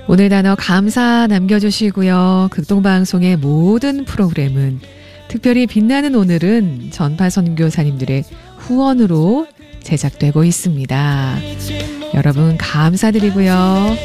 오늘 단어 감사 남겨주시고요. 극동방송의 모든 프로그램은 특별히 빛나는 오늘은 전파 선교사님들의 후원으로 제작되고 있습니다. 여러분 감사드리고요.